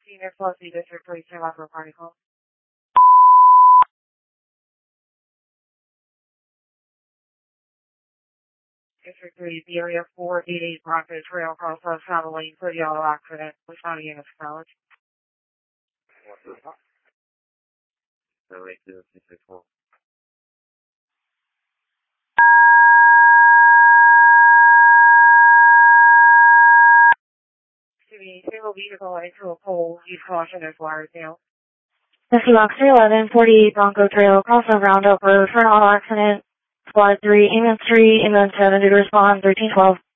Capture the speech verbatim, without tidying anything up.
Senior Plus C District Police came out for a party call. District three, the area four eighty-eight Bronco Trail across South Travel Lane for the auto accident. Which county unit college? What's the top? So eight zero six six four. To be single vehicle into a pole, use caution as wires down. S C Box three eleven, forty-eight Bronco Trail, crossover Roundup Road for an auto accident. Squad three, ambulance three, ambulance seven, due to respond, thirteen twelve.